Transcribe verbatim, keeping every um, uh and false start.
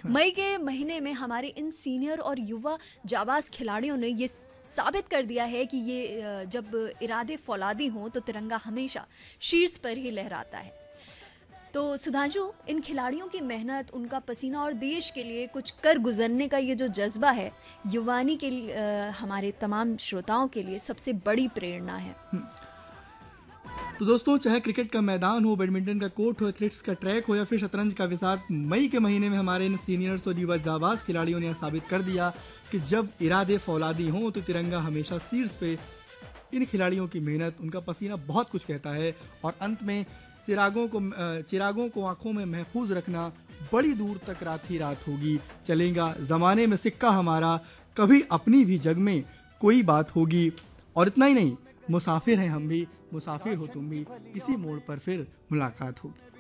मई के महीने में हमारे इन सीनियर और युवा जाबाज खिलाड़ियों ने ये साबित कर दिया है कि ये जब इरादे फौलादी हों तो तिरंगा हमेशा शीर्ष पर ही लहराता है। तो सुधांशु, इन खिलाड़ियों की मेहनत, उनका पसीना और देश के लिए कुछ कर गुजरने का ये जो जज्बा है, युवानी के लिए आ, हमारे तमाम श्रोताओं के लिए सबसे बड़ी प्रेरणा है। तो दोस्तों, चाहे क्रिकेट का मैदान हो, बैडमिंटन का कोर्ट हो, एथलेटिक्स का ट्रैक हो या फिर शतरंज का विसात, मई के महीने में हमारे इन सीनियर्स और युवा जाबाज खिलाड़ियों ने साबित कर दिया कि जब इरादे फौलादी हों तो तिरंगा हमेशा शीर्ष पे। इन खिलाड़ियों की मेहनत, उनका पसीना बहुत कुछ कहता है। और अंत में चिरागों को चिरागों को आंखों में महफूज रखना, बड़ी दूर तक रात ही रात होगी, चलेगा ज़माने में सिक्का हमारा, कभी अपनी भी जग में कोई बात होगी। और इतना ही नहीं, मुसाफिर हैं हम भी, मुसाफिर हो तुम भी, इसी मोड़ पर फिर मुलाकात होगी।